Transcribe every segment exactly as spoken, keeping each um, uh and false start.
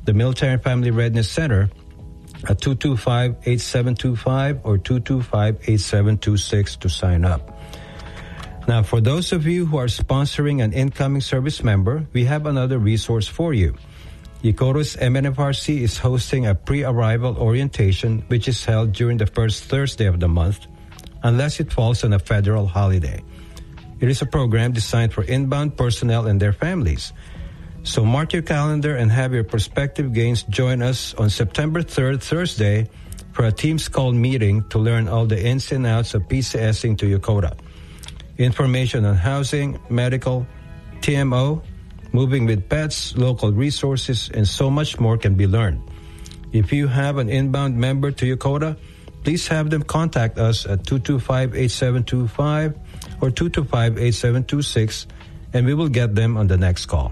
the Military and Family Readiness Center at two two five, eight seven two five or two two five, eight seven two six to sign up. Now, for those of you who are sponsoring an incoming service member, we have another resource for you. YCOTA's M N F R C is hosting a pre-arrival orientation, which is held during the first Thursday of the month, unless it falls on a federal holiday. It is a program designed for inbound personnel and their families. So mark your calendar and have your prospective gains join us on September third, Thursday, for a Teams call meeting to learn all the ins and outs of PCSing to YCOTA. Information on housing, medical, T M O, moving with pets, local resources, and so much more can be learned. If you have an inbound member to YCOTA, please have them contact us at two two five, eight seven two five or two two five, eight seven two six, and we will get them on the next call.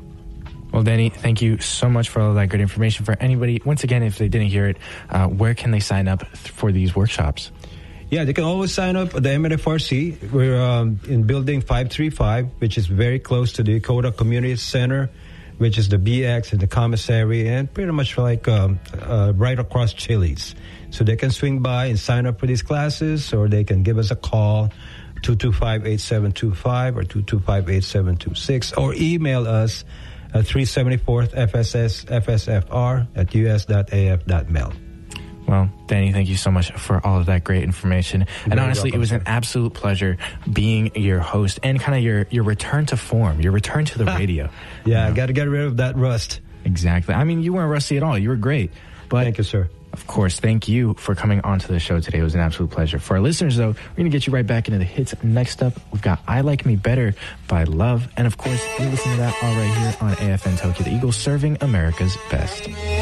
Well, Danny, thank you so much for all that good information. For anybody, once again, if they didn't hear it, uh, where can they sign up th- for these workshops? Yeah, they can always sign up at the M N F R C. We're um, in building five three five, which is very close to the YCOTA Community Center, which is the B X and the commissary, and pretty much like um, uh, right across Chili's. So they can swing by and sign up for these classes, or they can give us a call, two two five, eight seven two five or two two five, eight seven two six, or email us at three seventy-fourth F S S F S F R at u s dot a f dot mil. Well, Danny, thank you so much for all of that great information. You're and honestly, welcome, it was sir. an absolute pleasure being your host and kind of your, your return to form, your return to the radio. Yeah, I you know? got to get rid of that rust. Exactly. I mean, you weren't rusty at all. You were great. But Thank you, sir. Of course, thank you for coming onto the show today. It was an absolute pleasure. For our listeners, though, we're going to get you right back into the hits. Next up, we've got I Like Me Better by Love. And of course, you listen to that all right here on A F N Tokyo, the Eagles serving America's best.